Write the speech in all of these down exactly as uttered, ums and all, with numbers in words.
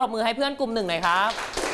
ปรบมือให้เพื่อนกลุ่มหนึ่งหน่อยครับ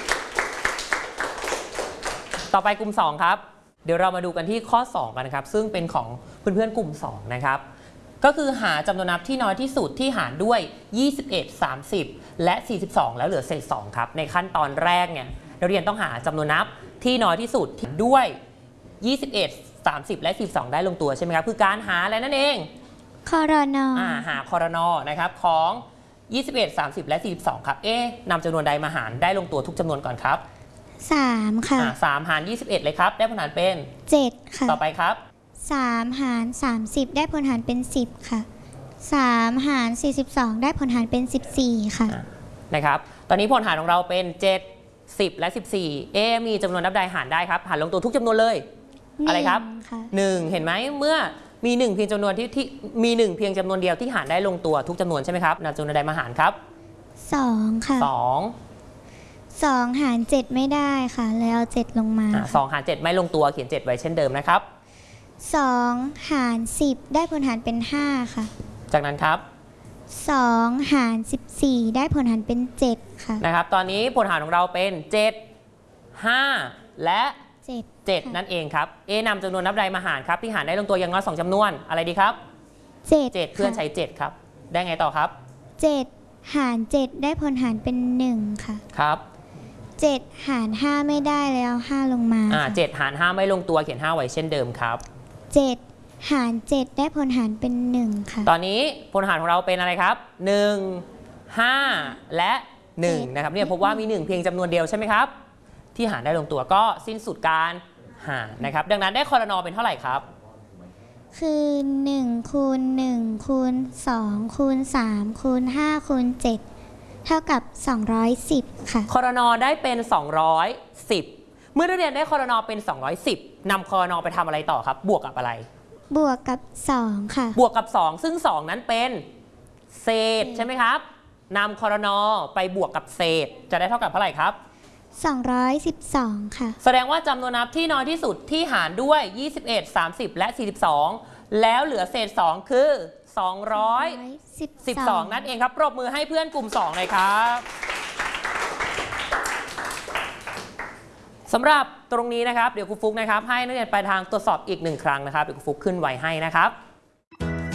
ต่อไปกลุ่มสองครับเดี๋ยวเรามาดูกันที่ข้อสองกันนะครับซึ่งเป็นของเพื่อนๆกลุ่มสองนะครับก็คือหาจำนวนนับที่น้อยที่สุดที่หารด้วยยี่สิบเอ็ด สามสิบและสี่สิบสองแล้วเหลือเศษสองครับในขั้นตอนแรกเนี่ยนักเรียนต้องหาจำนวนนับที่น้อยที่สุดด้วยยี่สิบเอ็ด สามสิบและสี่สิบสองได้ลงตัวใช่ไหมครับคือการหาอะไรนั่นเองครนอ่าหาครนนะครับของยี่สิบเอ็ด สามสิบและสี่สิบสองครับเอ๊ะนำจำนวนใดมาหารได้ลงตัวทุกจำนวนก่อนครับสามค่ะสามหารยี่สิบเอ็ดเลยครับได้ผลหารเป็นเจ็ดค่ะต่อไปครับสามหารสามสิบได้ผลหารเป็นสิบค่ะสามหารสี่สิบสองได้ผลหารเป็นสิบสี่ค่ะนะครับตอนนี้ผลหารของเราเป็นเจ็ด สิบและสิบสี่เอ๊มีจำนวนนับใดหารได้ครับหารลงตัวทุกจำนวนเลยอะไรครับหนึ่งเห็นไหมเมื่อมีหนึ่งเพียงจำนวนที่ที่มีหนึ่งเพียงจำนวนเดียวที่หารได้ลงตัวทุกจำนวนใช่ไหมครับนำจำนวนใดมาหารครับสองค่ะสองสองหารเจ็ดไม่ได้ค่ะเลยเอาเจ็ดลงมาสองหารเจ็ดไม่ลงตัวเขียนเจ็ดไว้เช่นเดิมนะครับสองหารสิบได้ผลหารเป็นห้าค่ะจากนั้นครับสองหารสิบสี่ได้ผลหารเป็นเจ็ดค่ะนะครับตอนนี้ผลหารของเราเป็นเจ็ด ห้าและเจ็ดเจ็ดนั่นเองครับเอนำจำนวนนับใดมาหารครับที่หารได้ลงตัวอย่างน้อยสองจำนวนอะไรดีครับเจ็ดเจ็ดเพื่อนใช้เจ็ดครับได้ไงต่อครับเจ็ดหารเจ็ดได้ผลหารเป็นหนึ่งค่ะครับเจ็ดหารห้าไม่ได้แล้วห้าลงมาอ่าเจ็ดหารห้าไม่ลงตัวเขียนห้าไว้เช่นเดิมครับเจ็ดหารเจ็ดได้ผลหารเป็นหนึ่งค่ะตอนนี้ผลหารของเราเป็นอะไรครับหนึ่ง ห้าและหนึ่งนะครับเนี่ยพบว่ามีหนึ่งเพียงจำนวนเดียวใช่ไหมครับที่หารได้ลงตัวก็สิ้นสุดการหารนะครับดังนั้นได้ครน.เป็นเท่าไหร่ครับคือหนึ่งคูณหนึ่งคูณสองคูณสามคูณห้าคูณเจ็ดเท่ากับสองร้อยสิบค่ะครน.ได้เป็นสองร้อยสิบเมื่อนักเรียนได้ครน.เป็นสองร้อยสิบนำครน.ไปทำอะไรต่อครับบวกกับอะไรบวกกับสองค่ะบวกกับสองซึ่งสองนั้นเป็นเศษใช่ไหมครับนำครน.ไปบวกกับเศษจะได้เท่ากับเท่าไหร่ครับสองร้อยสิบสองค่ะแสดงว่าจำนวนนับที่น้อยที่สุดที่หารด้วยยี่สิบเอ็ด สามสิบและสี่สิบสองแล้วเหลือเศษสองคือสองร้อยสิบสองนั่นเองครับปรบมือให้เพื่อนกลุ่มสองเลยครับสำหรับตรงนี้นะครับเดี๋ยวครูฟุกนะครับให้นักเรียนไปทางตรวจสอบอีกหนึ่งครั้งนะครับเดี๋ยวครูฟุกขึ้นไว้ให้นะครับ